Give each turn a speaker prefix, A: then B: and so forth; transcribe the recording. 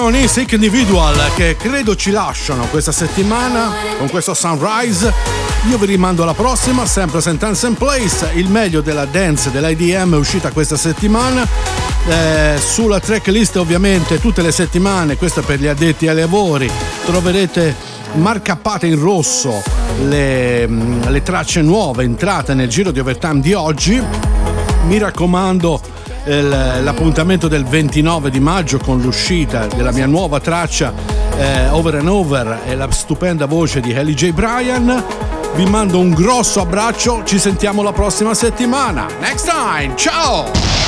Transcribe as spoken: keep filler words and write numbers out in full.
A: canzoni, Sick Individual, che credo ci lasciano questa settimana con questo Sunrise. Io vi rimando alla prossima, sempre Sentence and Place, il meglio della dance dell'I D M è uscita questa settimana. Eh, sulla tracklist ovviamente tutte le settimane, questo per gli addetti ai lavori, troverete marcappate in rosso le, le tracce nuove entrate nel giro di Overtime di oggi. Mi raccomando, l'appuntamento del ventinove di maggio con l'uscita della mia nuova traccia eh, Over and Over e la stupenda voce di Haley J. Bryan. Vi mando un grosso abbraccio, ci sentiamo la prossima settimana. Next time, ciao!